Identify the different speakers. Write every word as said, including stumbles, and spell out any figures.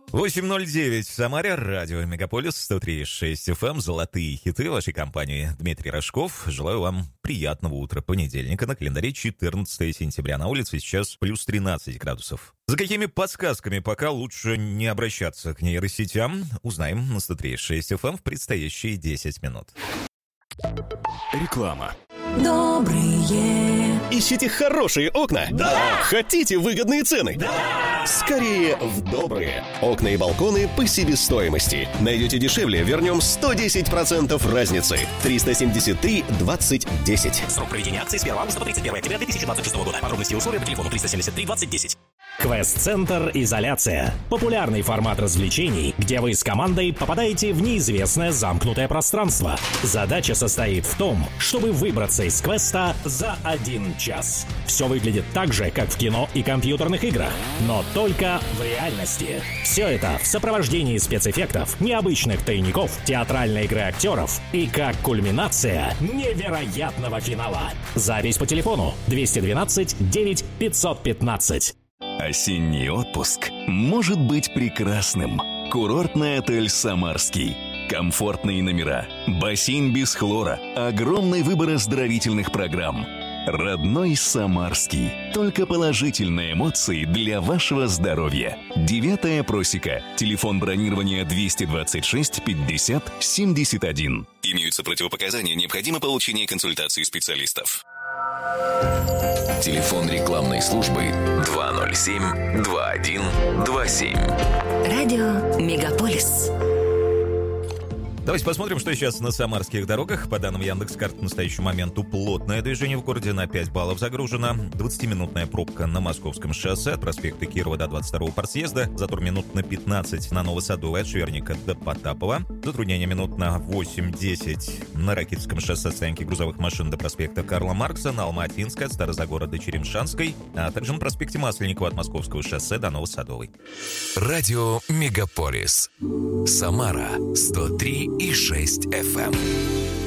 Speaker 1: восемь ноль девять в Самаре, радио Мегаполис, сто три и шесть эф эм, золотые хиты вашей компании. Дмитрий Рожков. Желаю вам приятного утра понедельника. На календаре четырнадцатое сентября. На улице сейчас плюс тринадцать градусов. За какими подсказками пока лучше не обращаться к нейросетям, узнаем на сто три и шесть эф эм в предстоящие десять минут.
Speaker 2: Реклама.
Speaker 3: Добрые.
Speaker 4: Ищите хорошие окна?
Speaker 3: Да!
Speaker 4: Хотите выгодные цены?
Speaker 3: Да!
Speaker 4: Скорее в Добрые. Окна и балконы по себестоимости. Найдете дешевле, вернем сто десять процентов разницы. триста семьдесят три двадцать десять.
Speaker 5: Срок проведения акции с первого августа по тридцать первое октября две тысячи двадцать шестого года. Подробности и условия по телефону триста семьдесят три двадцать десять.
Speaker 6: Квест-центр «Изоляция». Популярный формат развлечений, где вы с командой попадаете в неизвестное замкнутое пространство. Задача состоит в том, чтобы выбраться из квеста за один час. Все выглядит так же, как в кино и компьютерных играх, но только в реальности. Все это в сопровождении спецэффектов, необычных тайников, театральной игры актеров и как кульминация невероятного финала. Запись по телефону двести двенадцать девять пятьсот пятнадцать.
Speaker 2: Осенний отпуск может быть прекрасным. Курортный отель «Самарский». Комфортные номера, бассейн без хлора, огромный выбор оздоровительных программ. Родной Самарский. Только положительные эмоции для вашего здоровья. Девятая просека. Телефон бронирования двести двадцать шесть пятьдесят семьдесят один. Имеются противопоказания, необходимо получение консультации специалистов.
Speaker 7: Телефон рекламной службы два ноль семь два один два семь.
Speaker 3: Радио Мегаполис.
Speaker 1: Давайте посмотрим, что сейчас на самарских дорогах. По данным Яндекс.Карт, в настоящий момент плотное движение в городе на пять баллов загружено. двадцатиминутная пробка на Московском шоссе от проспекта Кирова до двадцать второго партсъезда. Затор минут на пятнадцать на Новосадовой от Шверника до Потапова. Затруднение минут на восемь-десять на Ракитском шоссе от стоянки грузовых машин до проспекта Карла Маркса, на Алматинской от Старозагора до Черемшанской, а также на проспекте Масленникова от Московского шоссе до Новосадовой.
Speaker 7: Радио Мегаполис. Самара сто три и шесть эф эм.